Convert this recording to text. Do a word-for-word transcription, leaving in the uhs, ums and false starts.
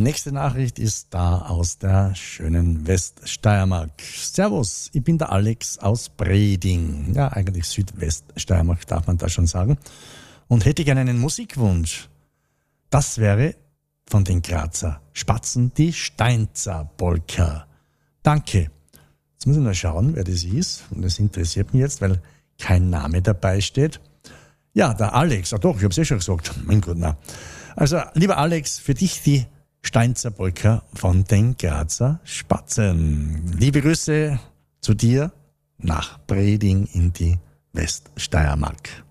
nächste Nachricht ist da aus der schönen Weststeiermark. Servus, ich bin der Alex aus Breding. Ja, eigentlich Südweststeiermark darf man da schon sagen. Und hätte gerne einen Musikwunsch. Das wäre von den Grazer Spatzen die Steinzer Polka. Danke. Jetzt muss ich mal schauen, wer das ist. Und das interessiert mich jetzt, weil kein Name dabei steht. Ja, der Alex. Ah doch, ich habe es eh schon gesagt. Mein Gott, na. Also, lieber Alex, für dich die Steinzer Polka von den Grazer Spatzen. Liebe Grüße zu dir nach Breding in die Weststeiermark.